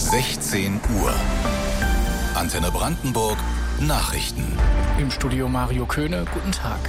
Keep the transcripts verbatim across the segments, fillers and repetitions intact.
sechzehn Uhr. Antenne Brandenburg Nachrichten. Im Studio Mario Köhne, guten Tag.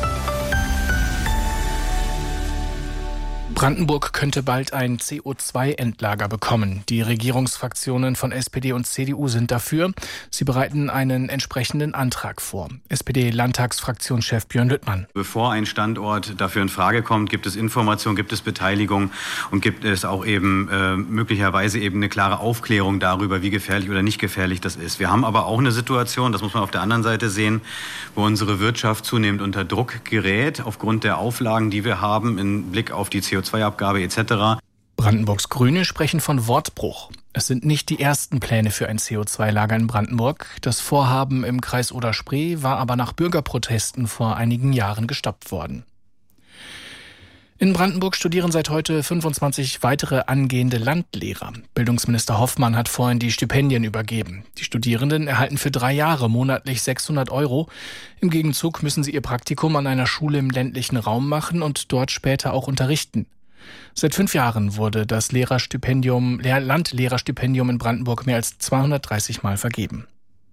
Brandenburg könnte bald ein C O zwei Endlager bekommen. Die Regierungsfraktionen von S P D und C D U sind dafür. Sie bereiten einen entsprechenden Antrag vor. S P D-Landtagsfraktionschef Björn Lüttmann. Bevor ein Standort dafür in Frage kommt, gibt es Information, gibt es Beteiligung und gibt es auch eben äh, möglicherweise eben eine klare Aufklärung darüber, wie gefährlich oder nicht gefährlich das ist. Wir haben aber auch eine Situation, das muss man auf der anderen Seite sehen, wo unsere Wirtschaft zunehmend unter Druck gerät, aufgrund der Auflagen, die wir haben, im Blick auf die C O zwei Abgabe et cetera. Brandenburgs Grüne sprechen von Wortbruch. Es sind nicht die ersten Pläne für ein C O zwei Lager in Brandenburg. Das Vorhaben im Kreis Oder-Spree war aber nach Bürgerprotesten vor einigen Jahren gestoppt worden. In Brandenburg studieren seit heute fünfundzwanzig weitere angehende Landlehrer. Bildungsminister Hoffmann hat vorhin die Stipendien übergeben. Die Studierenden erhalten für drei Jahre monatlich sechshundert Euro. Im Gegenzug müssen sie ihr Praktikum an einer Schule im ländlichen Raum machen und dort später auch unterrichten. Seit fünf Jahren wurde das Lehrerstipendium, Landlehrerstipendium in Brandenburg mehr als zweihundertdreißig Mal vergeben.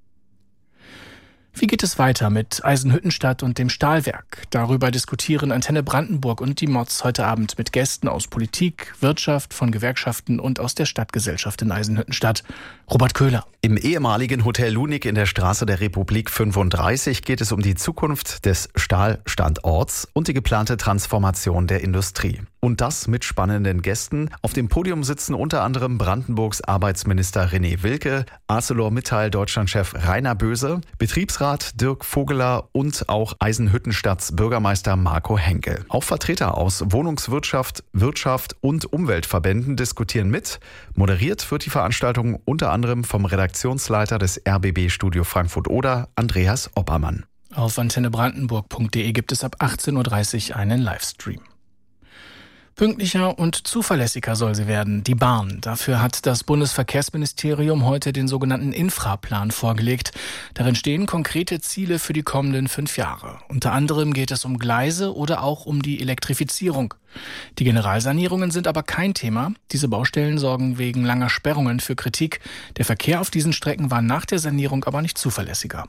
Wie geht es weiter mit Eisenhüttenstadt und dem Stahlwerk? Darüber diskutieren Antenne Brandenburg und die M O Z heute Abend mit Gästen aus Politik, Wirtschaft, von Gewerkschaften und aus der Stadtgesellschaft in Eisenhüttenstadt. Robert Köhler. Im ehemaligen Hotel Lunig in der Straße der Republik fünfunddreißig geht es um die Zukunft des Stahlstandorts und die geplante Transformation der Industrie. Und das mit spannenden Gästen. Auf dem Podium sitzen unter anderem Brandenburgs Arbeitsminister René Wilke, ArcelorMittal Deutschlandchef Rainer Böse, Betriebsrat Dirk Vogeler und auch Eisenhüttenstadts Bürgermeister Marco Henkel. Auch Vertreter aus Wohnungswirtschaft, Wirtschaft und Umweltverbänden diskutieren mit. Moderiert wird die Veranstaltung unter anderem vom Redaktionsleiter des R B B Studio Frankfurt-Oder, Andreas Oppermann. Auf antenne brandenburg punkt de gibt es ab achtzehn Uhr dreißig einen Livestream. Pünktlicher und zuverlässiger soll sie werden, die Bahn. Dafür hat das Bundesverkehrsministerium heute den sogenannten Infraplan vorgelegt. Darin stehen konkrete Ziele für die kommenden fünf Jahre. Unter anderem geht es um Gleise oder auch um die Elektrifizierung. Die Generalsanierungen sind aber kein Thema. Diese Baustellen sorgen wegen langer Sperrungen für Kritik. Der Verkehr auf diesen Strecken war nach der Sanierung aber nicht zuverlässiger.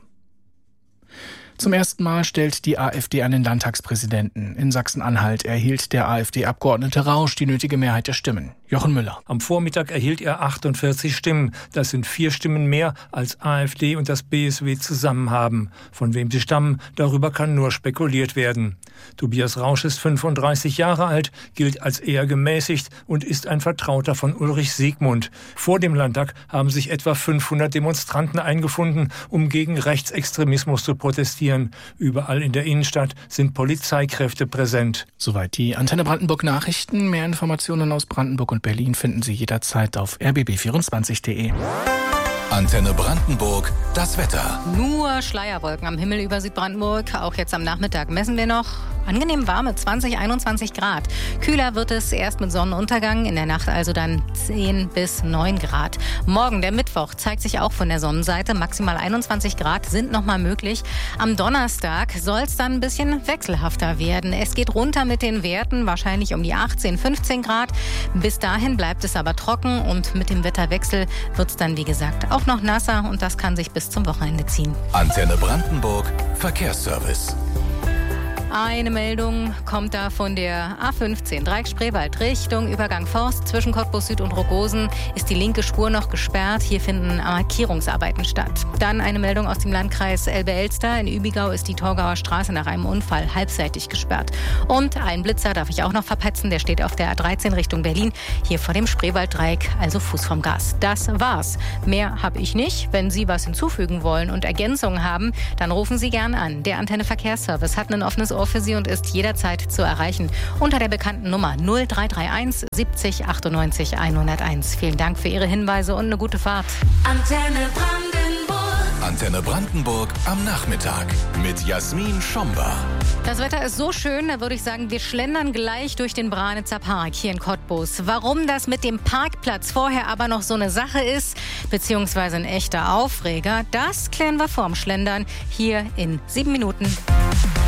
Zum ersten Mal stellt die AfD einen Landtagspräsidenten. In Sachsen-Anhalt erhielt der AfD-Abgeordnete Rausch die nötige Mehrheit der Stimmen. Jochen Müller. Am Vormittag erhielt er achtundvierzig Stimmen. Das sind vier Stimmen mehr, als AfD und das B S W zusammen haben. Von wem sie stammen, darüber kann nur spekuliert werden. Tobias Rausch ist fünfunddreißig Jahre alt, gilt als eher gemäßigt und ist ein Vertrauter von Ulrich Siegmund. Vor dem Landtag haben sich etwa fünfhundert Demonstranten eingefunden, um gegen Rechtsextremismus zu protestieren. Überall in der Innenstadt sind Polizeikräfte präsent. Soweit die Antenne Brandenburg Nachrichten. Mehr Informationen aus Brandenburg und Berlin finden Sie jederzeit auf r b b vierundzwanzig punkt de. Antenne Brandenburg, das Wetter. Nur Schleierwolken am Himmel über Südbrandenburg. Auch jetzt am Nachmittag messen wir noch angenehm warme zwanzig, einundzwanzig Grad. Kühler wird es erst mit Sonnenuntergang, in der Nacht also dann zehn bis neun Grad. Morgen, der Mittwoch, zeigt sich auch von der Sonnenseite. Maximal einundzwanzig Grad sind nochmal möglich. Am Donnerstag soll es dann ein bisschen wechselhafter werden. Es geht runter mit den Werten, wahrscheinlich um die achtzehn, fünfzehn Grad. Bis dahin bleibt es aber trocken und mit dem Wetterwechsel wird es dann, wie gesagt, auch noch nasser und das kann sich bis zum Wochenende ziehen. Antenne Brandenburg Verkehrsservice. Eine Meldung kommt da von der A fünfzehn, Dreieck-Spreewald Richtung Übergang Forst. Zwischen Cottbus Süd und Rogosen ist die linke Spur noch gesperrt. Hier finden Markierungsarbeiten statt. Dann eine Meldung aus dem Landkreis Elbe-Elster. In Übigau ist die Torgauer Straße nach einem Unfall halbseitig gesperrt. Und ein Blitzer darf ich auch noch verpetzen. Der steht auf der A dreizehn Richtung Berlin. Hier vor dem Spreewalddreieck, also Fuß vom Gas. Das war's. Mehr habe ich nicht. Wenn Sie was hinzufügen wollen und Ergänzungen haben, dann rufen Sie gern an. Der Antenne Verkehrsservice hat ein offenes Ohr für Sie und ist jederzeit zu erreichen unter der bekannten Nummer null drei drei eins siebzig achtundneunzig hunderteins. Vielen Dank für Ihre Hinweise und eine gute Fahrt. Antenne Brandenburg. Antenne Brandenburg am Nachmittag mit Jasmin Schomba. Das Wetter ist so schön, da würde ich sagen, wir schlendern gleich durch den Branitzer Park hier in Cottbus. Warum das mit dem Parkplatz vorher aber noch so eine Sache ist, beziehungsweise ein echter Aufreger, das klären wir vorm Schlendern hier in sieben Minuten.